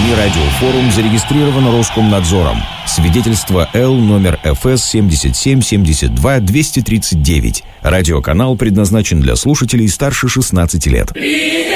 СМИ «Радиофорум» зарегистрирован Роскомнадзором. Свидетельство Л номер ФС 7772-239. Радиоканал предназначен для слушателей старше 16 лет.